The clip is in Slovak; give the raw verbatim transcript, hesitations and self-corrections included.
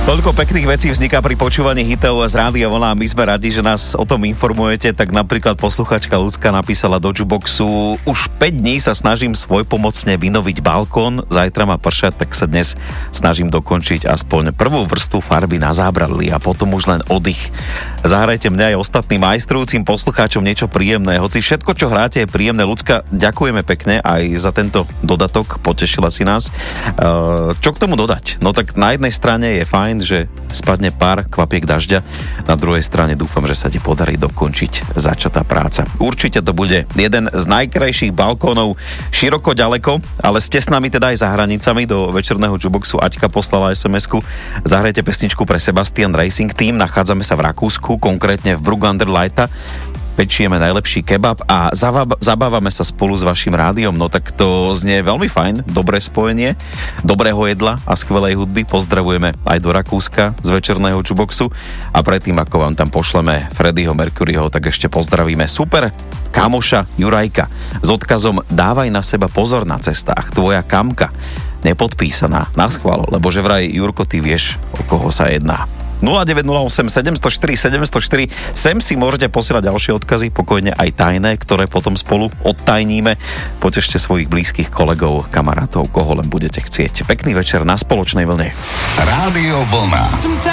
Toľko pekných vecí vzniká pri počúvaní hitov z Rádia Vlna. My sme radi, že nás o tom informujete. Tak napríklad posluchačka Ľudská napísala do Juboxu: už päť dní sa snažím svojpomocne vynoviť balkón, zajtra má pršať, tak sa dnes snažím dokončiť aspoň prvú vrstvu farby na zábradlí a potom už len oddych. Zahrajte mňa aj ostatným majstrujúcim poslucháčom niečo príjemné. Hoci všetko, čo hráte, je príjemné. Ľudská, ďakujeme pekne aj za tento dodatok, potešila si nás. Čo k tomu dodať? No tak na jednej strane je fajn, že spadne pár kvapiek dažďa, na druhej strane dúfam, že sa ti podarí dokončiť začatá práca. Určite to bude jeden z najkrajších balkónov široko ďaleko, ale ste s nami teda aj za hranicami. Do večerného Juboxu Aťka poslala es em esku: zahrajte pesničku pre Sebastian Racing Team. Nachádzame sa v Rakúsku, konkrétne v Brugander Leita. Pečieme najlepší kebab a zabáv- zabávame sa spolu s vašim rádiom. No tak to znie veľmi fajn, dobré spojenie, dobrého jedla a skvelej hudby. Pozdravujeme aj do Rakúska z večerného Juboxu a predtým, ako vám tam pošleme Freddieho Mercuryho, tak ešte pozdravíme super kamoša Jurajka s odkazom: dávaj na seba pozor na cestách, tvoja kamka nepodpísaná, naschvál, lebo že vraj, Jurko, ty vieš, o koho sa jedná. nula deväť nula osem sedem nula štyri sedem nula štyri. Sem si môžete posielať ďalšie odkazy, pokojne aj tajné, ktoré potom spolu odtajníme. Potešte svojich blízkych kolegov, kamarátov, koho len budete chcieť. Pekný večer na Spoločnej vlne. Rádio Vlna.